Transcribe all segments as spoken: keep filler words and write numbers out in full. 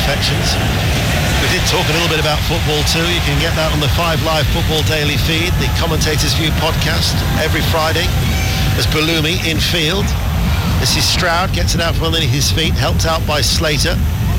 affections. We did talk a little bit about football too. You can get that on the Five Live Football Daily feed, the Commentators View podcast, every Friday. There's Balumi in field. This is Stroud, gets it out from underneath his feet, helped out by Slater.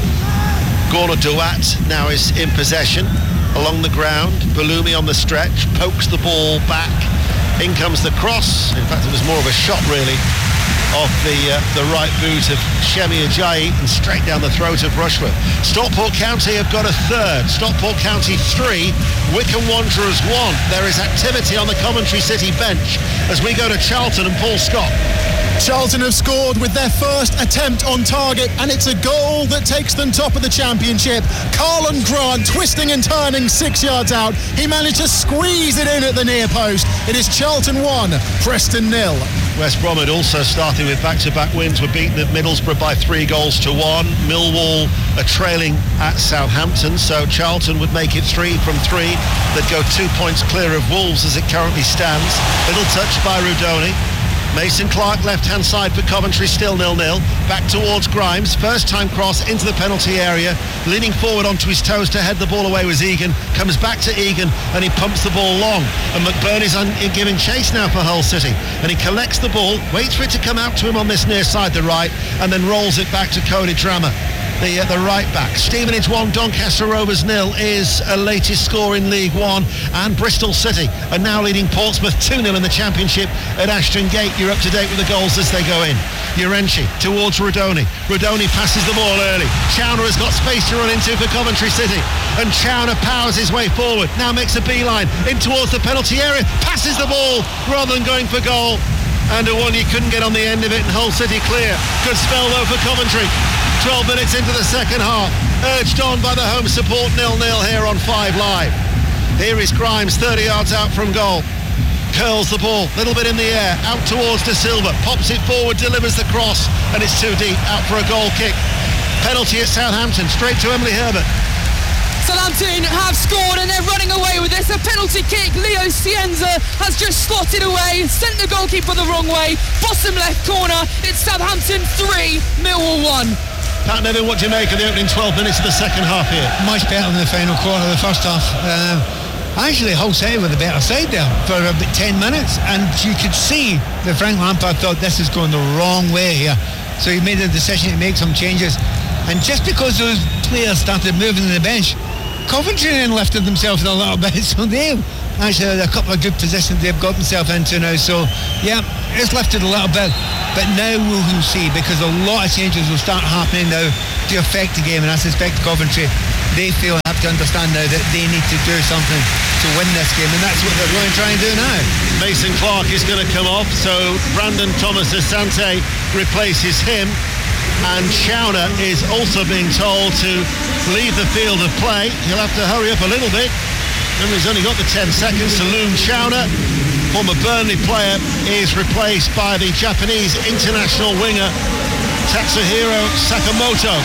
Gorno Duat now is in possession along the ground. Balumi on the stretch, pokes the ball back. In comes the cross. In fact, it was more of a shot really off the uh, the right boot of Shemi Ajayi and straight down the throat of Rushworth. Stockport County have got a third. Stockport County three, Wycombe Wanderers one. There is activity on the Coventry City bench as we go to Charlton and Paul Scott. Charlton have scored with their first attempt on target, and it's a goal that takes them top of the championship. Carlon Grant twisting and turning six yards out. He managed to squeeze it in at the near post. It is Charlton one, Preston nil. West Bromwich also starting with back-to-back wins, were beaten at Middlesbrough by three goals to one. Millwall are trailing at Southampton, so Charlton would make it three from three. They'd go two points clear of Wolves as it currently stands. Little touch by Rudoni. Mason Clark left-hand side for Coventry, still nil-nil. Back towards Grimes, first-time cross into the penalty area. Leaning forward onto his toes to head the ball away was Egan. Comes back to Egan and he pumps the ball long. And McBurney's on, giving chase now for Hull City. And he collects the ball, waits for it to come out to him on this near side, the right, and then rolls it back to Cody Drama. The, uh, the right back. Stevenage one, Doncaster Rovers nil is a latest score in League One, and Bristol City are now leading Portsmouth two nil in the Championship at Ashton Gate. You're up to date with the goals as they go in. Urenchi towards Rudoni. Rudoni passes the ball early. Chowner has got space to run into for Coventry City, and Chowner powers his way forward. Now makes a beeline in towards the penalty area, passes the ball rather than going for goal, and a one you couldn't get on the end of it, and Hull City clear. Good spell though for Coventry. twelve minutes into the second half, urged on by the home support, nil-nil here on Five Live. Here is Grimes, thirty yards out from goal. Curls the ball, little bit in the air, out towards De Silva, pops it forward, delivers the cross, and it's too deep, out for a goal kick. Penalty at Southampton, straight to Emily Herbert. Southampton have scored and they're running away with this. A penalty kick. Leo Cienza has just slotted away, sent the goalkeeper the wrong way. Bottom left corner. It's Southampton three, Millwall one. Pat Nevin, what do you make of the opening twelve minutes of the second half here? Much better than the final quarter of the first half. Um, actually, Hull City were the better side there for about ten minutes, and you could see that Frank Lampard thought this is going the wrong way here. So he made a decision to make some changes. And just because those players started moving to the bench, Coventry then lifted themselves a little bit, so they actually had a couple of good positions they've got themselves into now. So, yeah, it's lifted a little bit. But now we'll see, because a lot of changes will start happening now to affect the game, and I suspect Coventry, they feel have to understand now that they need to do something to win this game, and that's what they're going to try and do now. Mason Clark is going to come off, so Brandon Thomas Asante replaces him, and Chowner is also being told to leave the field of play. He'll have to hurry up a little bit. Remember, he's only got the ten seconds to loom Chowner. Former Burnley player is replaced by the Japanese international winger Tatsuhiro Sakamoto,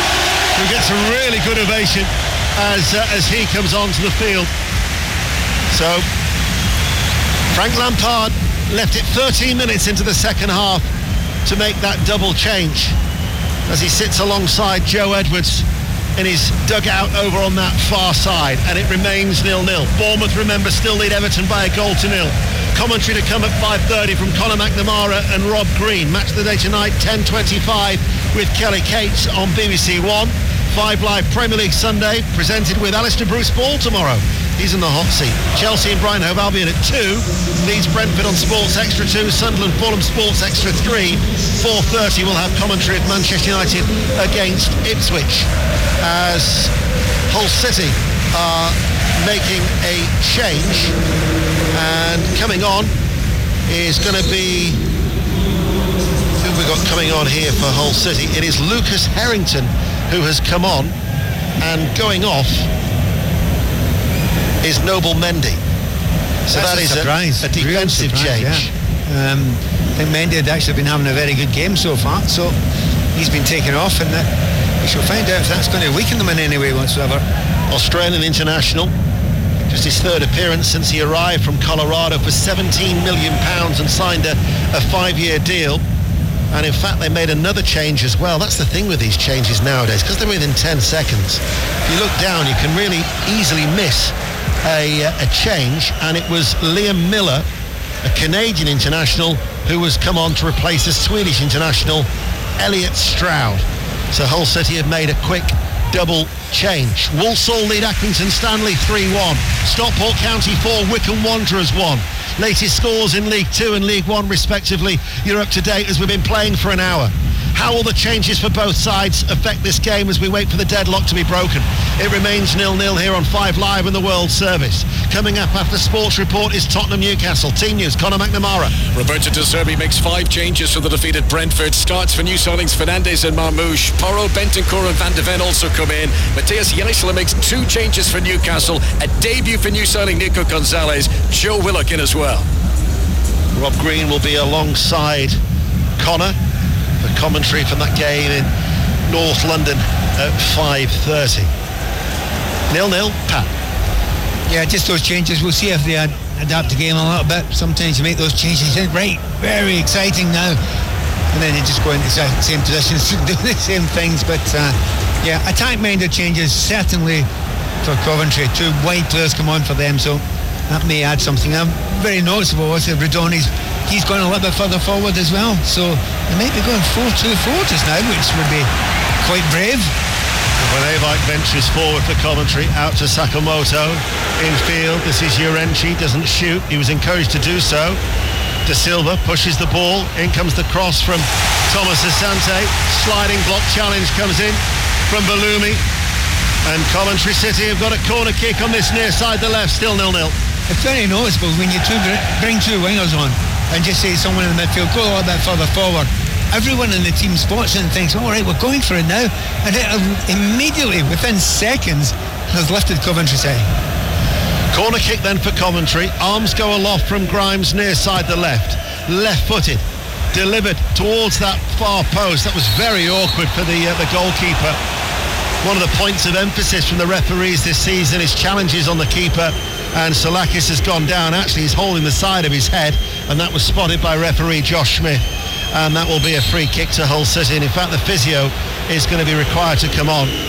who gets a really good ovation as uh, as he comes onto the field. So Frank Lampard left it thirteen minutes into the second half to make that double change as he sits alongside Joe Edwards in his dugout over on that far side, and it remains nil-nil. Bournemouth, remember, still lead Everton by a goal to nil. Commentary to come at five thirty from Conor McNamara and Rob Green. Match of the day tonight, ten twenty-five with Kelly Cates on B B C One. Five Live Premier League Sunday, presented with Alistair Bruce Ball tomorrow. He's in the hot seat. Chelsea and Brighton Hove Albion at two. Leeds Brentford on Sports Extra two. Sunderland Fulham Sports Extra three. four thirty we'll have commentary of Manchester United against Ipswich, as Hull City are making a change, and coming on is going to be, who have we got coming on here for Hull City? It is Lucas Harrington who has come on, and going off is Noble Mendy. So That's that a is surprise. a, a defensive surprise, change. Yeah. Um, I think Mendy had actually been having a very good game so far, so he's been taken off, and that we shall find out if that's going to weaken them in any way whatsoever. Australian international, just his third appearance since he arrived from Colorado for seventeen million pounds and signed a, a five-year deal. And in fact, they made another change as well. That's the thing with these changes nowadays, because they're within ten seconds. If you look down, you can really easily miss a, a change, and it was Liam Miller, a Canadian international, who has come on to replace the Swedish international Elliot Stroud. So Hull City have made a quick double change. Walsall lead Accrington Stanley three one. Stockport County four, Wycombe Wanderers one. Latest scores in League Two and League One respectively. You're up to date as we've been playing for an hour. How will the changes for both sides affect this game as we wait for the deadlock to be broken? It remains nil nil here on Five Live in the World Service. Coming up after Sports Report is Tottenham Newcastle. Team News, Conor McNamara. Roberto De Zerbi makes five changes for the defeated Brentford. Starts for new signings Fernandes and Marmouche. Porro, Bentancur and Van de Ven also come in. Matthias Jijsela makes two changes for Newcastle. A debut for new signing Nico Gonzalez. Joe Willock in as well. Rob Green will be alongside Conor for commentary from that game in North London at five thirty. nil nil, Pat. Yeah, just those changes. We'll see if they ad- adapt the game a little bit. Sometimes you make those changes, you think, right, very exciting now, and then you just go into the same positions and do the same things. But uh, yeah, attack-minded changes certainly for Coventry. Two wide players come on for them, so that may add something. I'm very noticeable also Radoni's, he's going a little bit further forward as well, so they might be going four two four just now, which would be quite brave. When Avike ventures forward for Coventry, out to Sakamoto in field. This is Urenchi, doesn't shoot, he was encouraged to do so. De Silva pushes the ball, in comes the cross from Thomas Asante. Sliding block challenge comes in from Balumi, and Coventry City have got a corner kick on this near side the left. Still nil nil. It's very noticeable when you two bring two wingers on and just say someone in the midfield, go a little bit further forward. Everyone in the team spots it and thinks, all right, we're going for it now. And it immediately, within seconds, has lifted Coventry City. Corner kick then for Coventry. Arms go aloft from Grimes near side the left. Left-footed. Delivered towards that far post. That was very awkward for the, uh, the goalkeeper. One of the points of emphasis from the referees this season is challenges on the keeper, and Salakis has gone down. Actually, he's holding the side of his head, and that was spotted by referee Josh Smith, and that will be a free kick to Hull City. And in fact, the physio is going to be required to come on.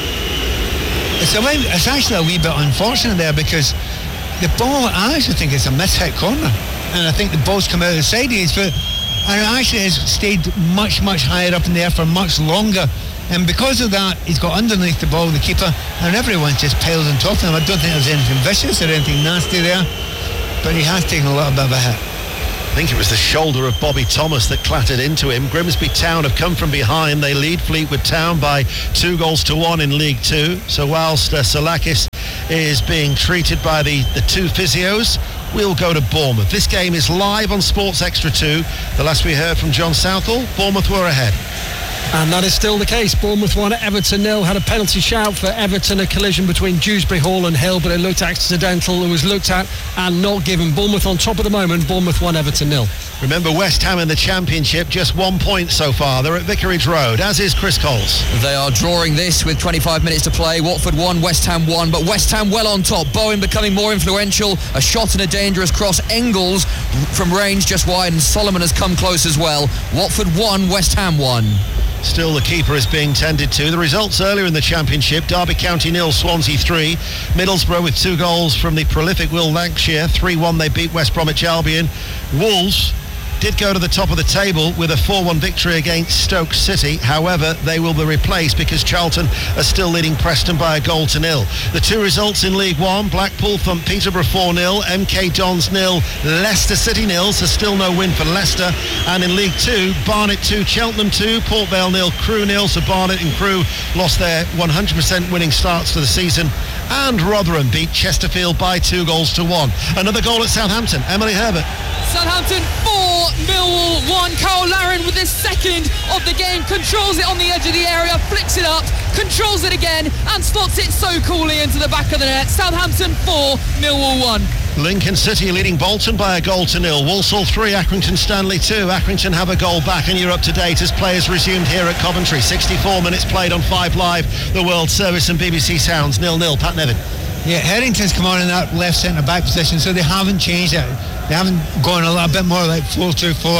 It's, a, it's actually a wee bit unfortunate there, because the ball, I actually think it's a mishit corner, and I think the ball's come out of the side of his foot, and it actually has stayed much, much higher up in the air for much longer. And because of that, he's got underneath the ball, the keeper, and everyone's just piled on top of him. I don't think there's anything vicious or anything nasty there, but he has taken a little bit of a hit. I think it was the shoulder of Bobby Thomas that clattered into him. Grimsby Town have come from behind. They lead Fleetwood Town by two goals to one in League Two. So whilst uh, Salakis is being treated by the, the two physios, we'll go to Bournemouth. This game is live on Sports Extra two. The last we heard from John Southall, Bournemouth were ahead. And that is still the case. Bournemouth won, Everton nil. Had a penalty shout for Everton, a collision between Dewsbury Hall and Hill, but it looked accidental. It was looked at and not given. Bournemouth on top of the moment. Bournemouth won, Everton nil. Remember, West Ham in the Championship, just one point so far. They're at Vicarage Road, as is Chris Coles. They are drawing this with twenty-five minutes to play. Watford won, West Ham won, but West Ham well on top. Bowen becoming more influential. A shot and a dangerous cross. Engels from range just wide, and Solomon has come close as well. Watford won, West Ham won. Still the keeper is being tended to. The results earlier in the Championship: Derby County nil, Swansea three. Middlesbrough with two goals from the prolific Will Lancashire. three one they beat West Bromwich Albion. Wolves did go to the top of the table with a four one victory against Stoke City. However, they will be replaced because Charlton are still leading Preston by a goal to nil. The two results in League One: Blackpool thumped Peterborough four nil, M K Dons nil, Leicester City nil, so still no win for Leicester. And in League Two, Barnet two, Cheltenham two, Port Vale nil, Crewe nil, so Barnet and Crewe lost their one hundred percent winning starts to the season. And Rotherham beat Chesterfield by two goals to one. Another goal at Southampton, Emily Herbert. Southampton four, Millwall one. Carl Larin with his second of the game, controls it on the edge of the area, flicks it up, controls it again, and slots it so coolly into the back of the net. Southampton four, Millwall one. Lincoln City leading Bolton by a goal to nil. Walsall three, Accrington Stanley two. Accrington have a goal back, and you're up to date as players resumed here at Coventry. sixty-four minutes played on Five Live, the World Service and B B C Sounds. nil nil, Pat Nevin. Yeah, Herington's come on in that left centre back position, so they haven't changed it. They haven't gone a little bit more like four two four.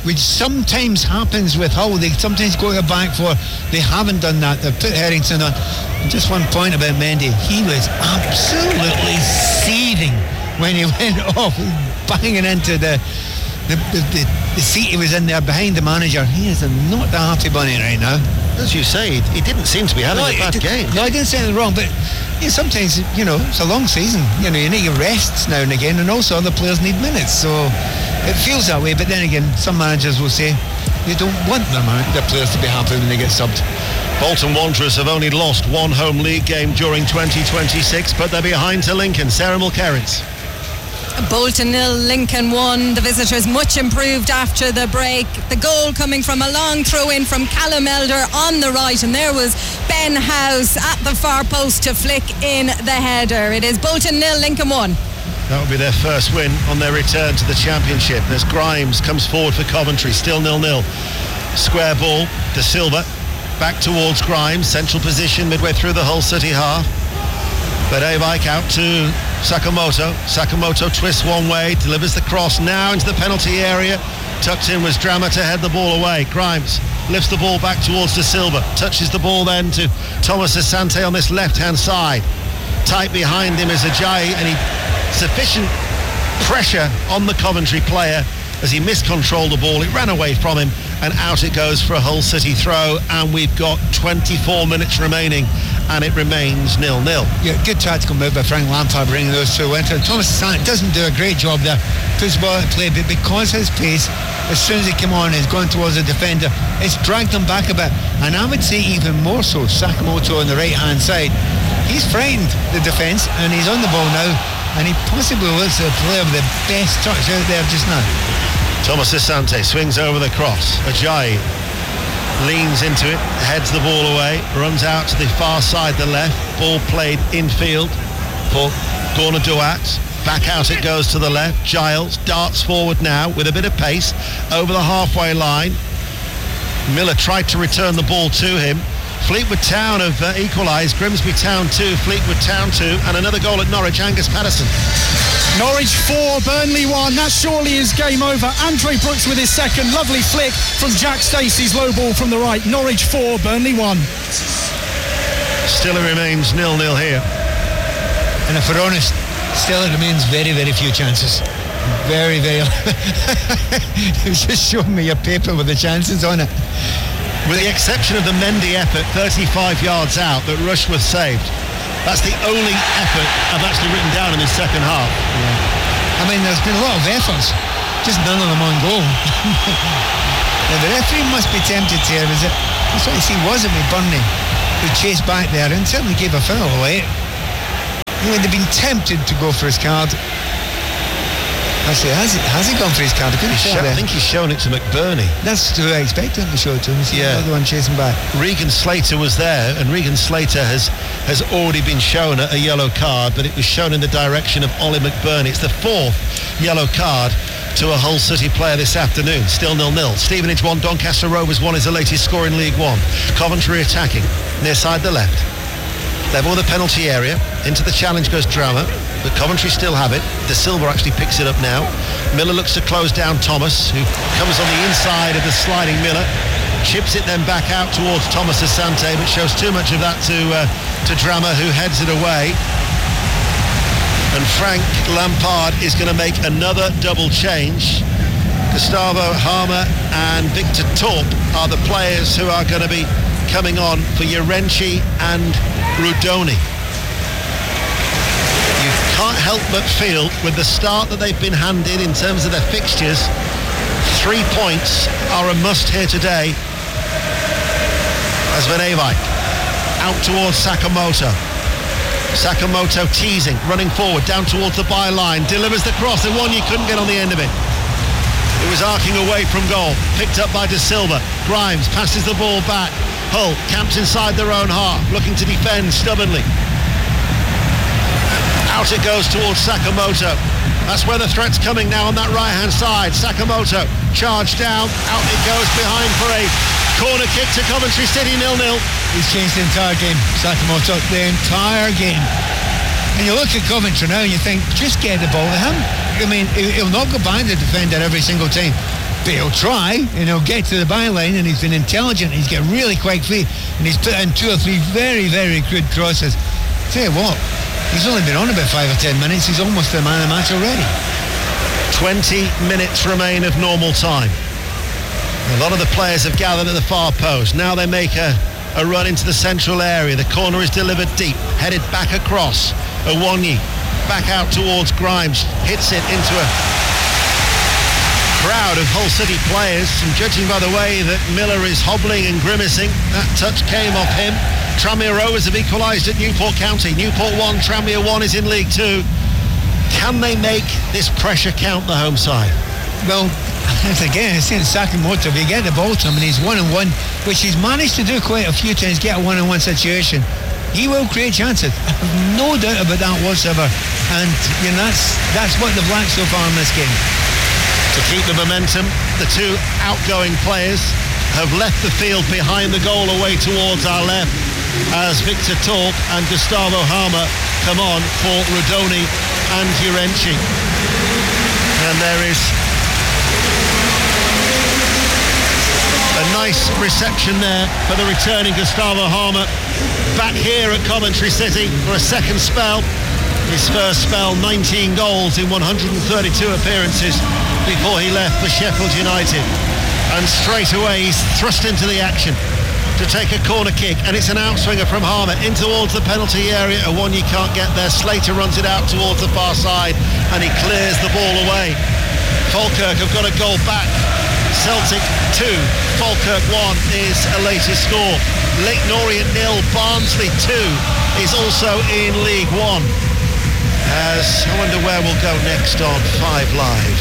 which sometimes happens with Hull. They sometimes go to a back four. They haven't done that. They've put Harrington on. And just one point about Mendy. He was absolutely seething when he went off, banging into the the, the, the the seat he was in there behind the manager. He is not a happy bunny right now. As you say, he didn't seem to be having no, a bad did, game. No, I didn't say anything wrong, but yeah, sometimes, you know, it's a long season. You know, you need your rests now and again, and also other players need minutes. So it feels that way. But then again, some managers will say they don't want their, man- their players to be happy when they get subbed. Bolton Wanderers have only lost one home league game during twenty twenty-six, but they're behind to Lincoln. Sarah Mulkerrins. Bolton nil, Lincoln one. The visitors much improved after the break. The goal coming from a long throw in from Callum Elder on the right, and there was Ben House at the far post to flick in the header. It is Bolton nil, Lincoln one. That will be their first win on their return to the Championship. As Grimes comes forward for Coventry, still nil nil. Square ball, De Silva back towards Grimes, central position midway through the Hull City half. But Avike out to Sakamoto. Sakamoto twists one way, delivers the cross now into the penalty area. Tucked in was Drama to head the ball away. Grimes lifts the ball back towards De Silva, touches the ball then to Thomas Asante on this left-hand side. Tight behind him is Ajayi, and he sufficient pressure on the Coventry player as he miscontrolled the ball. It ran away from him, and out it goes for a Hull City throw, and we've got twenty-four minutes remaining, and it remains nil nil. Yeah, good tactical move by Frank Lampard bringing those two into. Thomas Asante doesn't do a great job there, puts the ball at play, but because his pace, as soon as he came on, is going towards the defender, it's dragged him back a bit. And I would say even more so, Sakamoto on the right hand side, he's frightened the defence, and he's on the ball now, and he possibly looks a player with the best touch out there just now. Thomas Asante swings over the cross. Ajayi leans into it, heads the ball away, runs out to the far side, the left. Ball played infield for Gorna Duat. Back out it goes to the left. Giles darts forward now with a bit of pace over the halfway line. Miller tried to return the ball to him. Fleetwood Town have uh, equalised. Grimsby Town two, Fleetwood Town two, and another goal at Norwich. Angus Patterson. Norwich four, Burnley one. That surely is game over. Andre Brooks with his second. Lovely flick from Jack Stacey's low ball from the right. Norwich four, Burnley one. Still it remains nil nil here. And if we're honest, still it remains very, very few chances. Very, very... It was just showing me your paper with the chances on it. With the exception of the Mendy effort thirty-five yards out that Rushworth saved, that's the only effort I've actually written down in this second half. Yeah. I mean, there's been a lot of efforts, just none of them on goal. Yeah, the referee must be tempted here, is it? That's what I see, was it with Burnley, who chased back there and certainly gave a foul away. You know, they've been tempted to go for his card. Actually, has he, has he gone for his card? I couldn't show, I think he's shown it to McBurney. That's who I expected him to show it to him. Yeah. The other one chasing back. Regan Slater was there, and Regan Slater has, has already been shown a, a yellow card, but it was shown in the direction of Ollie McBurney. It's the fourth yellow card to a Hull City player this afternoon. Still nil nil. Stevenage one, Doncaster Rovers one is the latest score in League One. Coventry attacking, near side the left. Level with the penalty area. Into the challenge goes Drama, but Coventry still have it. De Silva actually picks it up now. Miller looks to close down Thomas, who comes on the inside of the sliding Miller. Chips it then back out towards Thomas Asante, but shows too much of that to uh, to Drama, who heads it away. And Frank Lampard is going to make another double change. Gustavo Harmer and Victor Torp are the players who are going to be coming on for Yerenchi and Rudoni. You can't help but feel, with the start that they've been handed in terms of their fixtures, three points are a must here today. As Van Avike out towards Sakamoto. Sakamoto teasing, running forward, down towards the byline, delivers the cross, and one you couldn't get on the end of it. It was arcing away from goal, picked up by De Silva. Grimes passes the ball back. Hull camps inside their own half, looking to defend stubbornly. Out it goes towards Sakamoto. That's where the threat's coming now on that right-hand side. Sakamoto charged down, out it goes behind for a corner kick to Coventry City, nil nil. He's changed the entire game, Sakamoto, the entire game. And you look at Coventry now and you think, just get the ball to him. I mean, he'll not go behind the defender every single time. but he'll try and he'll get to the byline, and he's been intelligent. He's got really quick feet, and he's put in two or three very, very good crosses. Tell you what, he's only been on about five or ten minutes. He's almost the man of the match already. twenty minutes remain of normal time. A lot of the players have gathered at the far post. Now they make a, a run into the central area. The corner is delivered deep, headed back across. Awoniyi back out towards Grimes, hits it into a crowd of Hull City players, and judging by the way that Miller is hobbling and grimacing, that touch came off him. Tranmere Rovers have equalised at Newport County. Newport one, Tranmere one is in League Two. Can they make this pressure count, the home side? Well, again, it's in Sakamoto. If you get the ball to him and he's one on one, which he's managed to do quite a few times, get a one on one situation, he will create chances. I have no doubt about that whatsoever. And you know, that's that's what they've lacked so far in this game. To keep the momentum, the two outgoing players have left the field behind the goal away towards our left as Victor Torp and Gustavo Harmer come on for Rodoni and Jurenci. And there is a nice reception there for the returning Gustavo Harmer, back here at Coventry City for a second spell. His first spell, nineteen goals in one hundred thirty-two appearances before he left for Sheffield United. And straight away he's thrust into the action to take a corner kick, and it's an outswinger from Harmer in towards the penalty area. Awoniyi can't get there. Slater runs it out towards the far side and he clears the ball away. Falkirk have got a goal back. Celtic two, Falkirk one is a latest score. Leyton Orient nil, Barnsley two is also in League One. As I wonder where we'll go next on Five Live.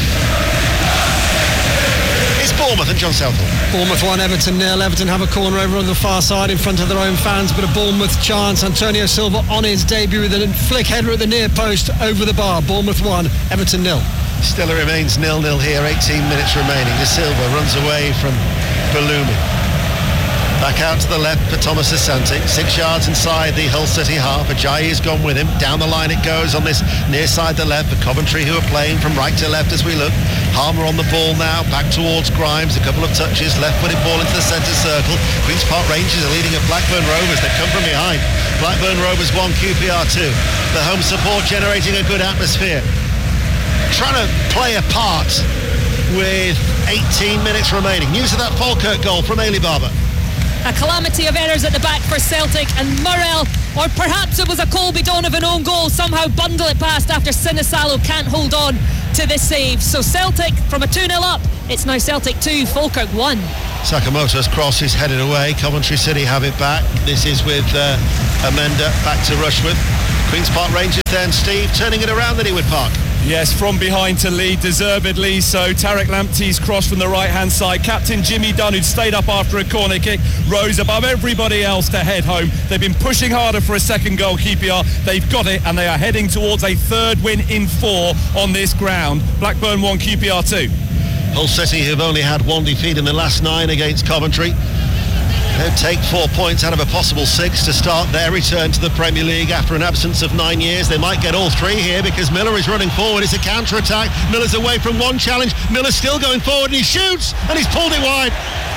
It's Bournemouth and John Southall. Bournemouth one, Everton nil. Everton have a corner over on the far side in front of their own fans, but a Bournemouth chance. Antonio Silva on his debut with a flick header at the near post over the bar. Bournemouth one, Everton nil. Still it remains nil nil here, eighteen minutes remaining. De Silva runs away from Balumi. Back out to the left for Thomas Asante, six yards inside the Hull City half. Ajayi has gone with him. Down the line it goes on this near side the left for Coventry, who are playing from right to left as we look. Harmer on the ball now, back towards Grimes. A couple of touches, left-footed ball into the centre circle. Queen's Park Rangers are leading at Blackburn Rovers. They come from behind. Blackburn Rovers one, Q P R two. The home support generating a good atmosphere. Trying to play a part with eighteen minutes remaining. News of that Falkirk goal from Ailey Barber. A calamity of errors at the back for Celtic, and Murrell, or perhaps it was a Colby Donovan own goal, somehow bundle it past after Sinisalo can't hold on to this save. So Celtic from a two nil up, it's now Celtic two, Falkirk one. Sakamoto's cross is headed away. Coventry City have it back. This is with uh, Amenda back to Rushworth. Queen's Park Rangers then, Steve, turning it around at Ewood Park. Yes, from behind to lead, deservedly so. Tarek Lamptey's cross from the right-hand side. Captain Jimmy Dunn, who'd stayed up after a corner kick, rose above everybody else to head home. They've been pushing harder for a second goal, Q P R. They've got it, and they are heading towards a third win in four on this ground. Blackburn one, Q P R two. Hull City have only had one defeat in the last nine against Coventry. They'll take four points out of a possible six to start their return to the Premier League after an absence of nine years. They might get all three here because Miller is running forward. It's a counter-attack. Miller's away from one challenge. Miller's still going forward and he shoots and he's pulled it wide.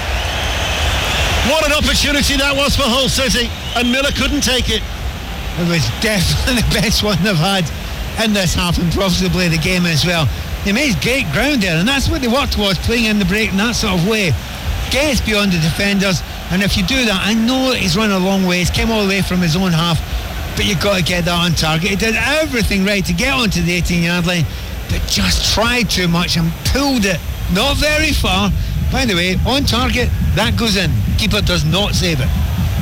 What an opportunity that was for Hull City, and Miller couldn't take it. It was definitely the best one they've had in this half and possibly the game as well. They made great ground there, and that's what they worked towards, playing in the break in that sort of way. Gets beyond the defenders, and if you do that, I know he's run a long way, he's came all the way from his own half, but you've got to get that on target. He did everything right to get onto the eighteen yard line, but just tried too much and pulled it not very far. By the way, on target, that goes in. Keeper does not save it.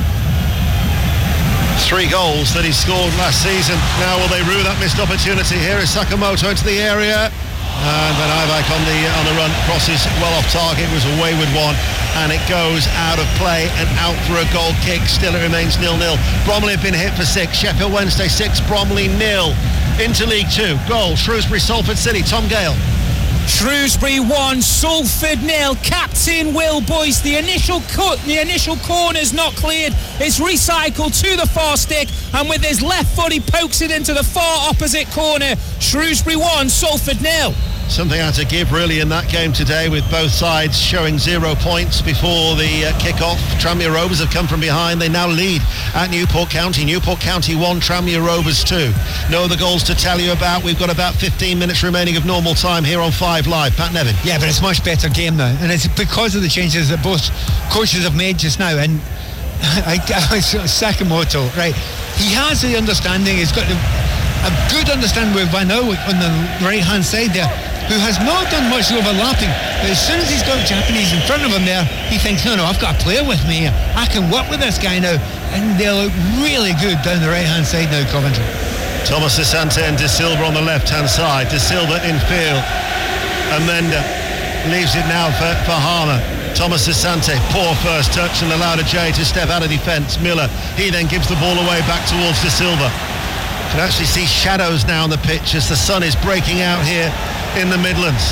Three goals that he scored last season. Now will they rue that missed opportunity? Here is Sakamoto into the area, and Van Ivak on the on the run, crosses well off target. It was a wayward one, and it goes out of play and out for a goal kick. Still it remains nil nil. Bromley have been hit for six. Sheffield Wednesday six, Bromley nil. Into League Two. Goal, Shrewsbury, Salford City. Tom Gale. Shrewsbury one, Salford nil. Captain Will Boyce. The initial cut, the initial corner's not cleared. It's recycled to the far stick, and with his left foot he pokes it into the far opposite corner. Shrewsbury one, Salford nil. Something had to give really in that game today, with both sides showing zero points before the uh, kick-off. Tranmere Rovers have come from behind. They now lead at Newport County. Newport County one, Tranmere Rovers two. No other goals to tell you about. We've got about fifteen minutes remaining of normal time here on Five Live. Pat Nevin. Yeah, but it's a much better game now, and it's because of the changes that both coaches have made just now. And I, I, Sakamoto, right, he has the understanding. He's got the, a good understanding with Van Owick on the right hand side there, who has not done much overlapping, but as soon as he's got Japanese in front of him there, he thinks, no, no, I've got a player with me here. I can work with this guy now, and they look really good down the right hand side now, Coventry. Thomas Asante and De Silva on the left hand side. De Silva in field. Amenda leaves it now for, for Harmer. Thomas Asante, poor first touch and allowed a J to step out of defence. Miller, he then gives the ball away back towards De Silva. You can actually see shadows now on the pitch as the sun is breaking out here in the Midlands.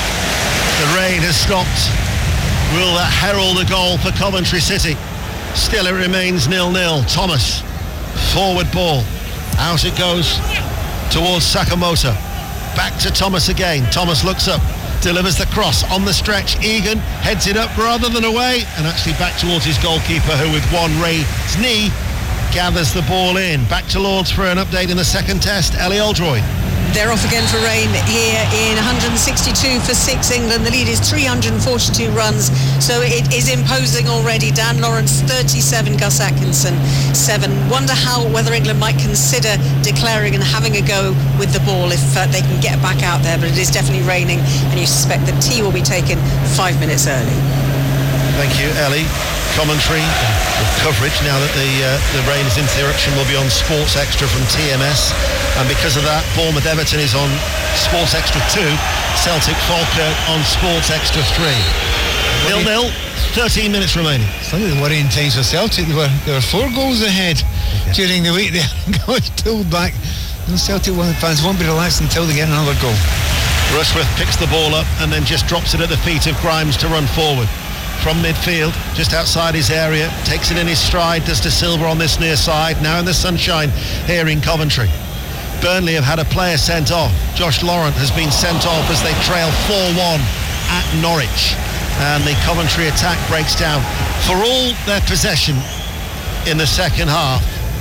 The rain has stopped. Will that herald a goal for Coventry City? Still it remains nil-nil. Thomas, forward ball. Out it goes towards Sakamoto. Back to Thomas again. Thomas looks up, delivers the cross on the stretch. Egan heads it up rather than away, and actually back towards his goalkeeper, who with one raised knee gathers the ball in. Back to Lords for an update in the second test. Ellie Oldroyd. They're off again for rain here in one hundred sixty-two for six England. The lead is three hundred forty-two runs, so it is imposing already. Dan Lawrence thirty-seven, Gus Atkinson seven. Wonder how whether England might consider declaring and having a go with the ball if uh, they can get back out there, but it is definitely raining, and you suspect the tea will be taken five minutes early. Thank you, Ellie. Commentary and coverage now that the uh, the rain is interruption will be on Sports Extra from T M S, and because of that, Bournemouth Everton is on Sports Extra two, Celtic Falkirk on Sports Extra three. Nil-nil, thirteen minutes remaining. It's like the worrying times for Celtic. They were, they were four goals ahead yeah. during the week. They got pulled back. The Celtic fans won't be relaxed until they get another goal. Rushworth picks the ball up and then just drops it at the feet of Grimes to run forward. From midfield, just outside his area, takes it in his stride, does De Silva on this near side, now in the sunshine here in Coventry. Burnley have had a player sent off. Josh Laurent has been sent off as they trail four one at Norwich, and the Coventry attack breaks down. For all their possession in the second half,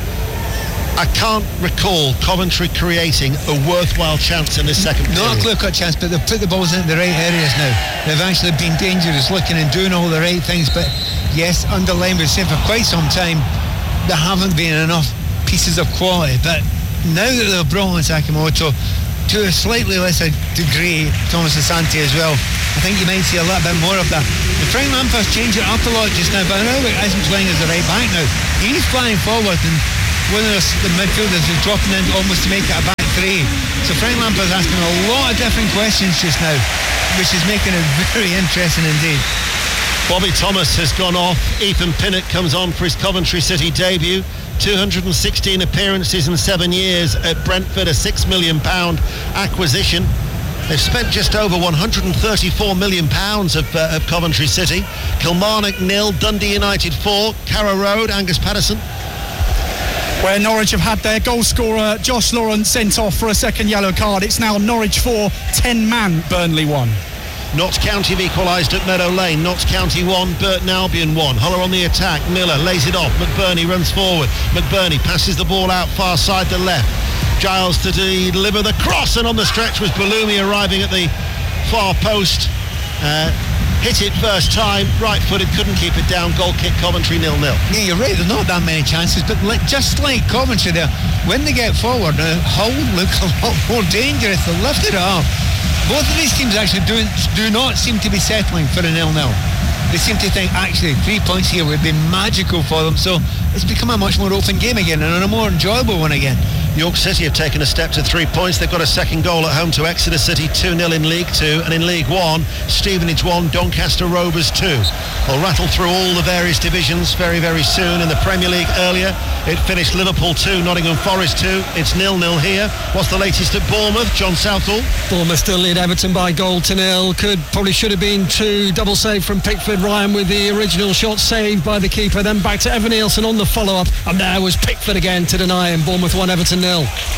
I can't recall Coventry creating a worthwhile chance in this second period. Not a clear-cut chance, but they've put the balls in the right areas now. They've actually been dangerous, looking and doing all the right things, but yes, underline, we've said for quite some time, there haven't been enough pieces of quality, but now that they've brought on Sakamoto, to a slightly lesser degree, Thomas Asante as well, I think you might see a little bit more of that. The Frank Lampard's changed it up a lot just now, but I know it isn't playing as a right back now. He's flying forward, and one of the midfielders is dropping in almost to make it a back three. So Frank Lampard's asking a lot of different questions just now, which is making it very interesting indeed. Bobby Thomas has gone off. Ethan Pinnock comes on for his Coventry City debut. two hundred sixteen appearances in seven years at Brentford, a six million pounds acquisition. They've spent just over one hundred thirty-four million pounds of, uh, of Coventry City. Kilmarnock nil, Dundee United four, Carrow Road, Angus Patterson. Where Norwich have had their goal scorer Josh Laurent sent off for a second yellow card. It's now Norwich four, ten man, Burnley one. Notts County have equalised at Meadow Lane. Notts County one, Burton Albion one. Huller on the attack. Miller lays it off. McBurney runs forward. McBurney passes the ball out far side to left. Giles to deliver the cross, and on the stretch was Balumi arriving at the far post. Uh, hit it first time, right-footed, couldn't keep it down. Goal kick, Coventry nil-nil. Yeah, you're right, there's not that many chances, but like, just like Coventry there, when they get forward, now Hull look a lot more dangerous. They lifted it up. Both of these teams actually do, do not seem to be settling for a nil-nil. They seem to think, actually, three points here would be magical for them, so it's become a much more open game again, and a more enjoyable one again. York City have taken a step to three points. They've got a second goal at home to Exeter City, two nil in League Two, and in League One, Stevenage one, Doncaster Rovers two. We'll rattle through all the various divisions very, very soon. In the Premier League earlier, it finished Liverpool two, Nottingham Forest two. It's nil-nil here. What's the latest at Bournemouth? John Southall. Bournemouth still lead Everton by goal to nil. Could probably should have been two. Double save from Pickford. Ryan with the original shot saved by the keeper. Then back to Evan Nielsen on the follow-up, and there was Pickford again to deny him. Bournemouth one, Everton nil.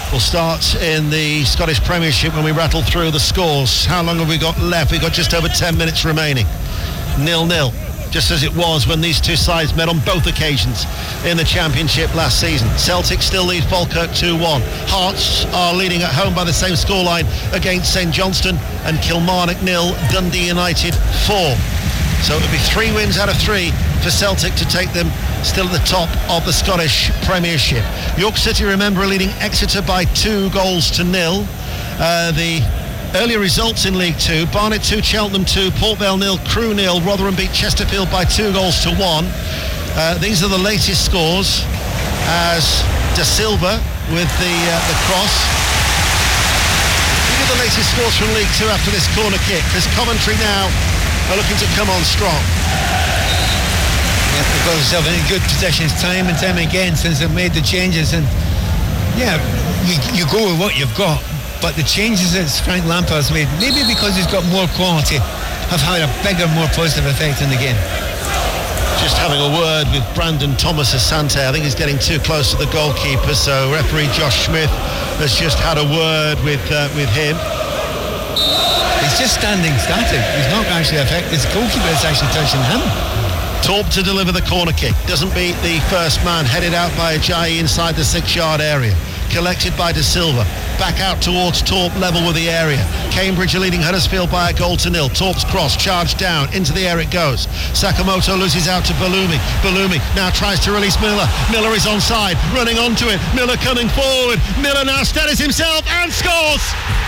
We'll start in the Scottish Premiership when we rattle through the scores. How long have we got left? We've got just over ten minutes remaining. Nil-nil, just as it was when these two sides met on both occasions in the Championship last season. Celtic still lead Falkirk two one. Hearts are leading at home by the same scoreline against St Johnstone, and Kilmarnock nil, Dundee United four. So it would be three wins out of three for Celtic to take them still at the top of the Scottish Premiership. York City, remember, are leading Exeter by two goals to nil. Uh, the earlier results in League Two: Barnet two, Cheltenham two, Port Vale nil, Crewe nil, Rotherham beat Chesterfield by two goals to one. Uh, these are the latest scores, as Da Silva with the uh, the cross. These are the latest scores from League Two after this corner kick, because Coventry now are looking to come on strong. Yeah, they've got themselves in good positions time and time again since they've made the changes, and yeah, you, you go with what you've got, but the changes that Frank Lampard's made, maybe because he's got more quality, have had a bigger, more positive effect in the game. Just having a word with Brandon Thomas Asante. I think he's getting too close to the goalkeeper, so referee Josh Smith has just had a word with uh, with him. He's just standing static. He's not actually affected. His goalkeeper is actually touching him. Torp to deliver the corner kick. Doesn't beat the first man. Headed out by Ajayi inside the six-yard area. Collected by Da Silva. Back out towards Torp, level with the area. Cambridge are leading Huddersfield by a goal to nil. Torp's cross, charged down. Into the air it goes. Sakamoto loses out to Balumi. Balumi now tries to release Miller. Miller is onside. Running onto it. Miller coming forward. Miller now steadies himself and scores!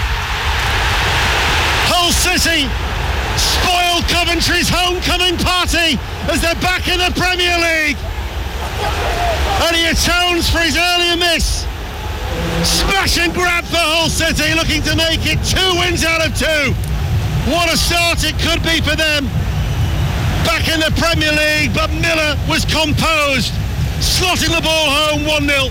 Hull City spoil Coventry's homecoming party as they're back in the Premier League, and he atones for his earlier miss. Smash and grab for Hull City, looking to make it two wins out of two. What a start it could be for them back in the Premier League, but Miller was composed, slotting the ball home one nil.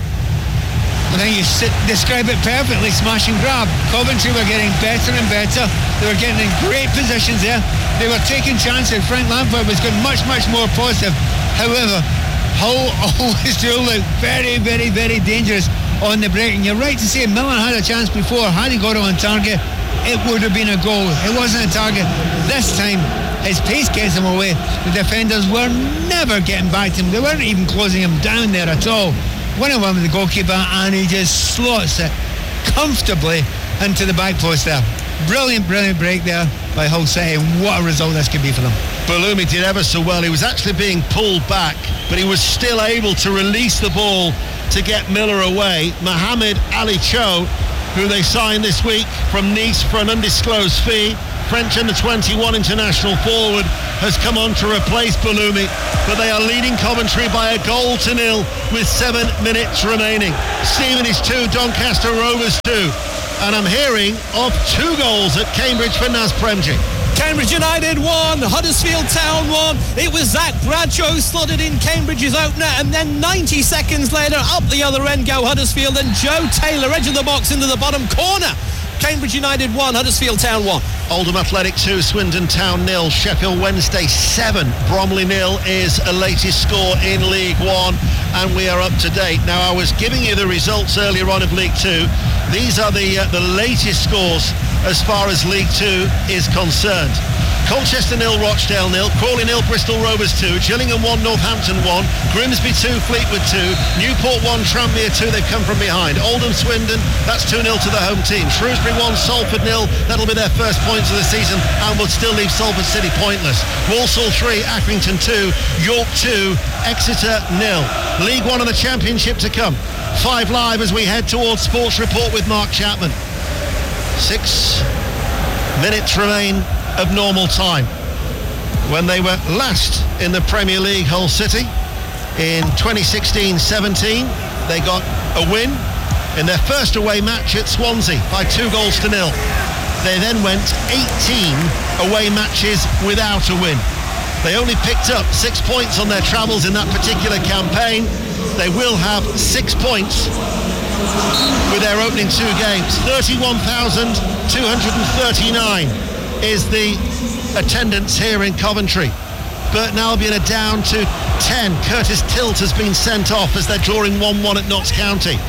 I think you sit, describe it perfectly, smash and grab. Coventry were getting better and better. They were getting in great positions there. They were taking chances. Frank Lampard was getting much, much more positive. However, Hull always do look very, very, very dangerous on the break. And you're right to say Miller had a chance before. Had he got it on target, it would have been a goal. It wasn't a target. This time, his pace gets him away. The defenders were never getting back to him. They weren't even closing him down there at all. One on one with the goalkeeper, and he just slots it comfortably into the back post there. Brilliant, brilliant break there by Hull City, and what a result this could be for them. Balumi did ever so well. He was actually being pulled back, but he was still able to release the ball to get Miller away. Mohamed Ali Cho, who they signed this week from Nice for an undisclosed fee, French under twenty-one international forward, has come on to replace Balumi, but they are leading Coventry by a goal to nil with seven minutes remaining. Stevenage two, Doncaster Rovers two, and I'm hearing of two goals at Cambridge for Naz Premji. Cambridge United one, Huddersfield Town one. It was Zach Bradshaw slotted in Cambridge's opener, and then ninety seconds later, up the other end go Huddersfield, and Joe Taylor, edge of the box into the bottom corner. Cambridge United one, Huddersfield Town one. Oldham Athletic two, Swindon Town nil, Sheffield Wednesday seven, Bromley nil is a latest score in League One, and we are up to date. Now, I was giving you the results earlier on of League Two. These are the uh, the latest scores as far as League Two is concerned. Colchester nil, Rochdale nil, Crawley nil, Bristol Rovers two, Gillingham one, Northampton one, Grimsby two, Fleetwood two, Newport one, Tranmere two, they've come from behind. Oldham Swindon, that's two nil to the home team. Shrewsbury one, Salford nil, that'll be their first points of the season and would still leave Salford City pointless. Walsall three, Accrington two, York two, Exeter nil. League One and the Championship to come. Five Live as we head towards Sports Report with Mark Chapman. Six minutes remain of normal time. When they were last in the Premier League, Hull City, in twenty sixteen seventeen, they got a win in their first away match at Swansea by two goals to nil. They then went eighteen away matches without a win. They only picked up six points on their travels in that particular campaign. They will have six points with their opening two games. thirty-one thousand two hundred thirty-nine is the attendance here in Coventry. Burton Albion are down to ten. Curtis Tilt has been sent off as they're drawing one one at Notts County.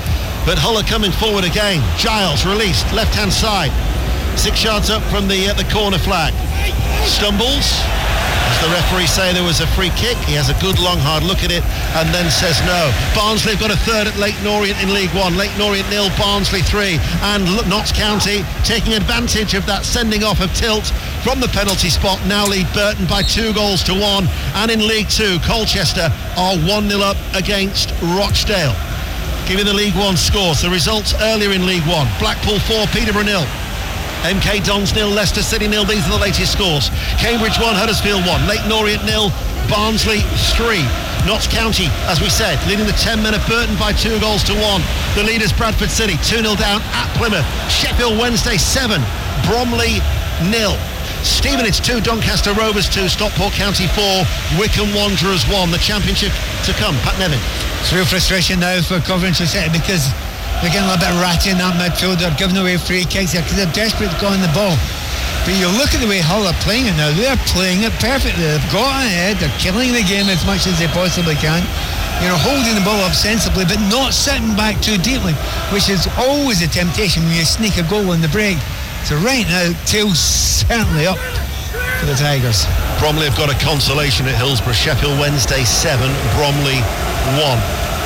but Hull are coming forward again. Giles released, left-hand side. Six yards up from the, uh, the corner flag. Stumbles. As the referee say there was a free kick, he has a good long hard look at it and then says no. Barnsley have got a third at Leyton Orient in League One. Leyton Orient nil, Barnsley three, and Notts County taking advantage of that sending off of Tilt from the penalty spot now lead Burton by two goals to one. And in League Two, Colchester are one nil up against Rochdale. Giving the League One scores, the results earlier in League One: Blackpool four, Peterborough nil. M K Dons nil, Leicester City nil. These are the latest scores. Cambridge one, Huddersfield one. Leyton Orient nil, Barnsley three. Notts County, as we said, leading the ten men of Burton by two goals to one. The leaders Bradford City two nil down at Plymouth. Sheffield Wednesday seven, Bromley nil. Stevenage two, Doncaster Rovers two, Stockport County four, Wycombe Wanderers one. The championship to come. Pat Nevin. It's real frustration now for Coventry City because they're getting a little bit ratty in that midfield. They're giving away free kicks because they're desperate to go on the ball. But you look at the way Hull are playing it now. They're playing it perfectly. They've got ahead. They're killing the game as much as they possibly can. You know, holding the ball up sensibly, but not sitting back too deeply, which is always a temptation when you sneak a goal in the break. So right now, tails certainly up for the Tigers. Bromley have got a consolation at Hillsborough. Sheffield Wednesday seven, Bromley one.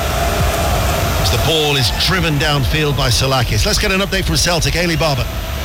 As the ball is driven downfield by Salakis. Let's get an update from Celtic. Ailey Barber.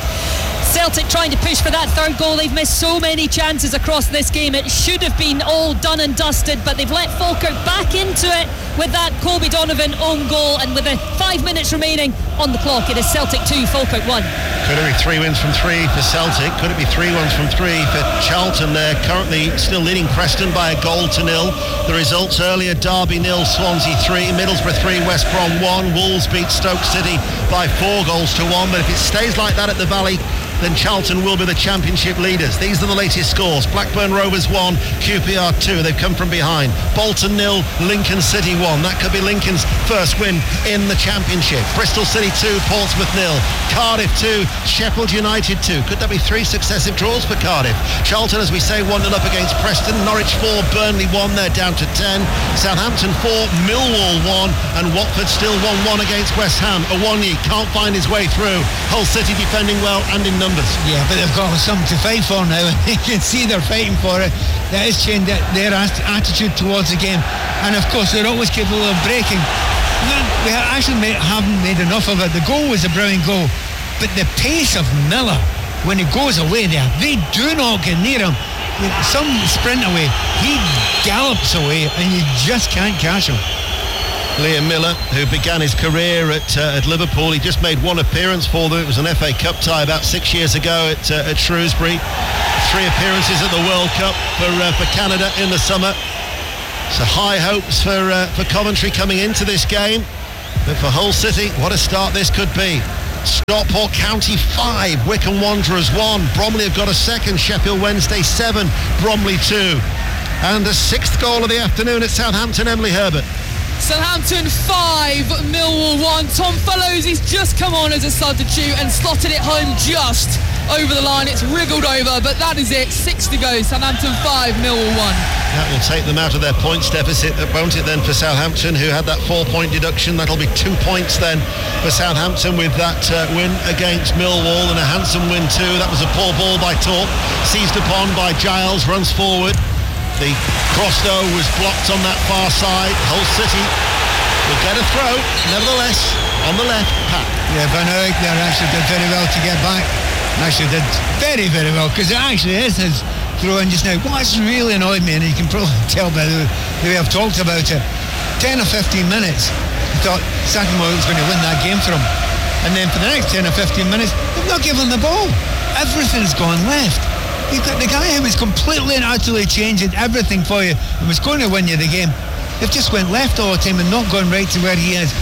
Celtic trying to push for that third goal. They've missed so many chances across this game. It should have been all done and dusted, but they've let Falkirk back into it with that Colby Donovan own goal, and with the five minutes remaining on the clock, it is Celtic two, Falkirk one. Could it be three wins from three for Celtic? Could it be three wins from three for Charlton? They're currently still leading Preston by a goal to nil. The results earlier: Derby nil, Swansea three, Middlesbrough three, West Brom one. Wolves beat Stoke City by four goals to one. But if it stays like that at the Valley, then Charlton will be the championship leaders. These are the latest scores: Blackburn Rovers one, Q P R two. They've come from behind. Bolton nil, Lincoln City one. That could be Lincoln's first win in the championship. Bristol City two, Portsmouth nil. Cardiff two, Sheffield United two. Could that be three successive draws for Cardiff? Charlton, as we say, one nil up against Preston. Norwich four, Burnley one. They're down to ten. Southampton four, Millwall one. And Watford still one one against West Ham. Awoniyi can't find his way through. Hull City defending well and in numbers. Yeah, but they've got something to fight for now. You can see they're fighting for it. That has changed their attitude towards the game. And of course, they're always capable of breaking. We actually haven't made enough of it. The goal was a brilliant goal, but the pace of Miller when he goes away there, they do not get near him. Some sprint away, he gallops away, and you just can't catch him. Liam Miller, who began his career at uh, at Liverpool, he just made one appearance for them. It was an F A Cup tie about six years ago at uh, at Shrewsbury. Three appearances at the World Cup for uh, for Canada in the summer. So high hopes for uh, for Coventry coming into this game, but for Hull City, what a start this could be. Stockport County five, Wycombe Wanderers one. Bromley have got a second. Sheffield Wednesday seven, Bromley two, and the sixth goal of the afternoon at Southampton. Emily Herbert. Southampton five, Millwall one. Tom Fellows, he's just come on as a substitute and slotted it home just over the line. It's wriggled over, but that is it. Six to go. Southampton five, Millwall one. That will take them out of their points deficit, won't it then, for Southampton, who had that four-point deduction. That'll be two points then for Southampton with that uh, win against Millwall, and a handsome win too. That was a poor ball by Torp, seized upon by Giles, runs forward. The cross, though, was blocked on that far side. Hull City will get a throw, nevertheless, on the left. Pat. Yeah, Van Eyck there actually did very well to get back. Actually did very, very well, because it actually is his throw in just now. What's really annoyed me, and you can probably tell by the, the way I've talked about it, ten or fifteen minutes, I thought Sakamura was going to win that game for him. And then for the next ten or fifteen minutes, they've not given the ball. Everything's gone left. You've got the guy who was completely and utterly changing everything for you and was going to win you the game. They've just went left all the time and not gone right to where he is.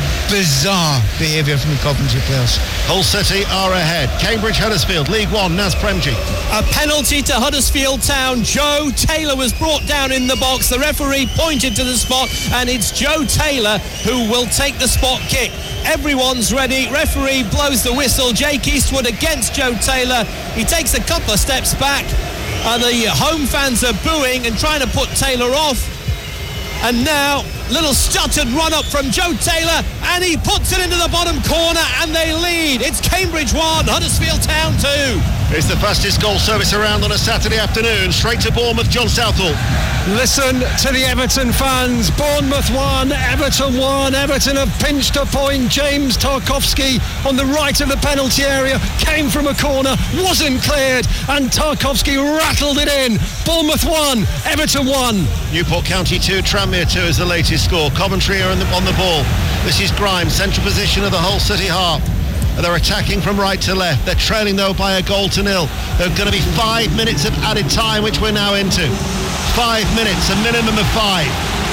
Bizarre behaviour from the Coventry players. Hull City are ahead. Cambridge Huddersfield, League One, Naz Premji. A penalty to Huddersfield Town. Joe Taylor was brought down in the box. The referee pointed to the spot, and it's Joe Taylor who will take the spot kick. Everyone's ready. Referee blows the whistle. Jake Eastwood against Joe Taylor. He takes a couple of steps back, and the home fans are booing and trying to put Taylor off. And now Little stuttered run up from Joe Taylor, and he puts it into the bottom corner, and they lead. It's Cambridge one, Huddersfield Town two. It's the fastest goal service around on a Saturday afternoon. Straight to Bournemouth, John Southall. Listen to the Everton fans. Bournemouth one, Everton one. Everton have pinched a point. James Tarkowski on the right of the penalty area came from a corner, wasn't cleared, and Tarkowski rattled it in. Bournemouth one, Everton one. Newport County two, Tranmere two is the latest score. Coventry are on the, on the ball. This is Grimes, central position of the Hull City half. They're attacking from right to left. They're trailing though by a goal to nil. There's going to be five minutes of added time, which we're now into. Five minutes, a minimum of five.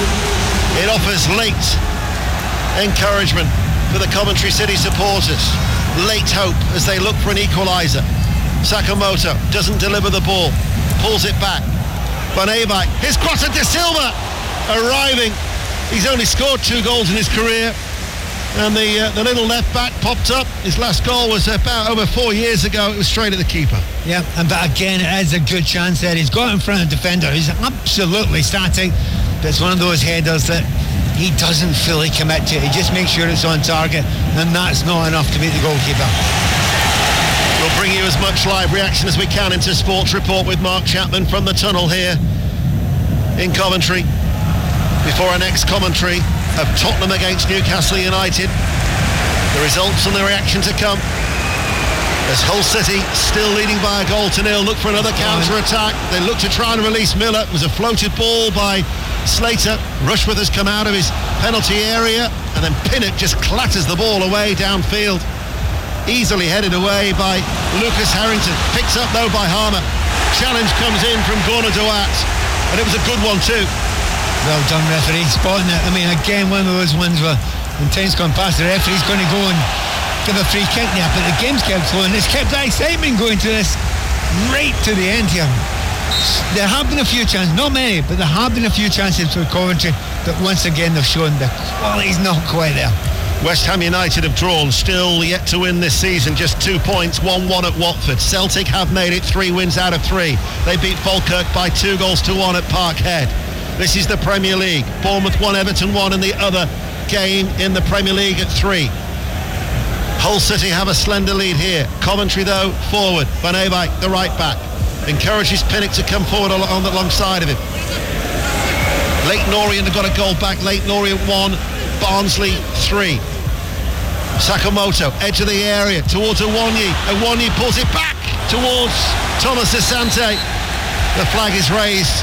It offers late encouragement for the Coventry City supporters. Late hope as they look for an equaliser. Sakamoto doesn't deliver the ball, pulls it back. Van Ewijk, his cross at De Silva arriving. He's only scored two goals in his career. And the uh, the little left back popped up. His last goal was about over four years ago. It was straight at the keeper. Yeah, and but again, it is a good chance there. He's got in front of the defender who's absolutely static. But it's one of those headers that he doesn't fully commit to. He just makes sure it's on target, and that's not enough to beat the goalkeeper. We'll bring you as much live reaction as we can into Sports Report with Mark Chapman from the tunnel here in Coventry. Before our next commentary of Tottenham against Newcastle United, the results and the reaction to come as Hull City still leading by a goal to nil. Look for another counter-attack. They look to try and release Miller. It was a floated ball by Slater. Rushworth has come out of his penalty area, and then Pinnock just clatters the ball away downfield. Easily headed away by Lucas Harrington. Picked up though by Harmer. Challenge comes in from Gorna Duat, and it was a good one too. Well done, referee, spotting it. I mean, again, one of those ones where when time's gone past, the referee's going to go and give a free kick there, but the game's kept flowing. It's kept that excitement going to this right to the end here. There have been a few chances, not many, but there have been a few chances for Coventry, but once again they've shown the quality's not quite there. West Ham United have drawn, still yet to win this season, just two points, one one at Watford. Celtic have made it three wins out of three. They beat Falkirk by two goals to one at Parkhead. This is the Premier League. Bournemouth one, Everton one, and the other game in the Premier League at three. Hull City have a slender lead here. Coventry, though, forward. Van Ewijk, the right back, encourages Pinnock to come forward on, on the alongside of him. Leighton Orient have got a goal back. Leighton Orient one, Barnsley three. Sakamoto, edge of the area, towards Awoniyi. Awoniyi pulls it back towards Thomas Asante. The flag is raised.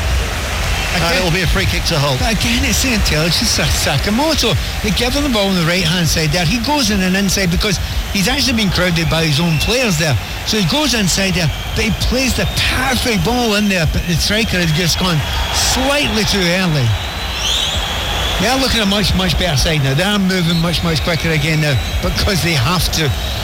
And it will be a free kick to Hull. But again, it's the intelligence of Sakamoto. They give him the ball on the right hand side there. He goes in and inside because he's actually been crowded by his own players there. So he goes inside there, but he plays the perfect ball in there. But the striker has just gone slightly too early. They are looking at a much, much better side now. They are moving much, much quicker again now because they have to.